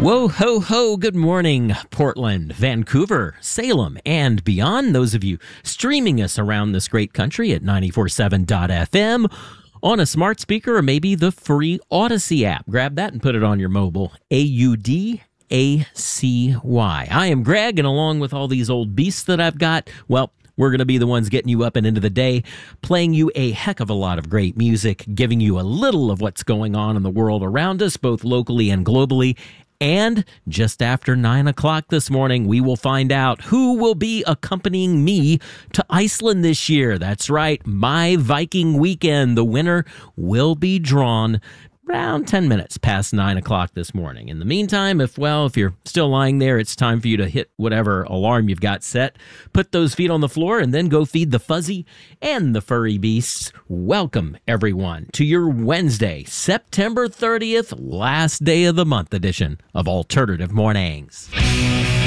Whoa, ho, ho, good morning, Portland, Vancouver, Salem, and beyond. Those of you streaming us around this great country at 947.fm on a smart speaker or maybe the free Odyssey app. Grab that and put it on your mobile. AUDACY. I am Greg, and along with all these old beasts that I've got, well, we're going to be the ones getting you up and into the day, playing you a heck of a lot of great music, giving you a little of what's going on in the world around us, both locally and globally. And just after 9 o'clock this morning, we will find out who will be accompanying me to Iceland this year. That's right, my Viking weekend. The winner will be drawn around 10 minutes past 9 o'clock this morning. In the meantime, if you're still lying there, it's time for you to hit whatever alarm you've got set, put those feet on the floor, and then go feed the fuzzy and the furry beasts. Welcome, everyone, to your Wednesday, September 30th, last day of the month edition of Alternative Mornings.